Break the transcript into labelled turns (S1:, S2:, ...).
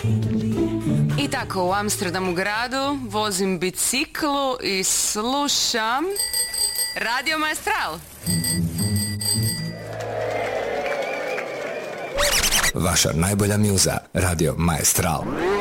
S1: I tako u Amsterdamu gradu vozim biciklu i slušam Radio Maestral.
S2: Vaša najbolja muza, Radio Maestral.